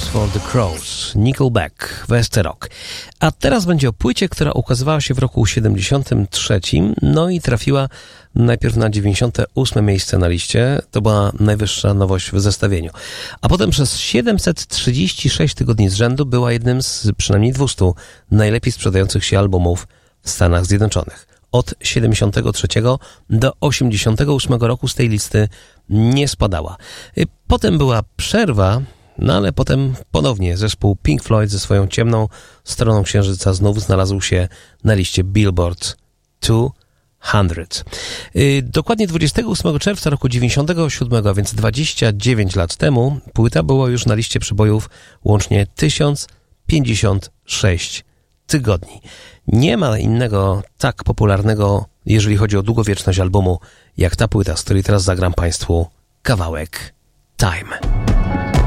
for the Crows, Nickelback, West Rock. A teraz będzie o płycie, która ukazywała się w roku 73, no i trafiła najpierw na 98 miejsce na liście, to była najwyższa nowość w zestawieniu. A potem przez 736 tygodni z rzędu była jednym z przynajmniej 200 najlepiej sprzedających się albumów w Stanach Zjednoczonych. Od 73 do 88 roku z tej listy nie spadała. Potem była przerwa, no ale potem ponownie zespół Pink Floyd ze swoją ciemną stroną księżyca znów znalazł się na liście Billboard 200. Dokładnie 28 czerwca roku 97, a więc 29 lat temu, płyta była już na liście przebojów łącznie 1056 tygodni. Nie ma innego tak popularnego, jeżeli chodzi o długowieczność albumu, jak ta płyta, z której teraz zagram Państwu kawałek Time.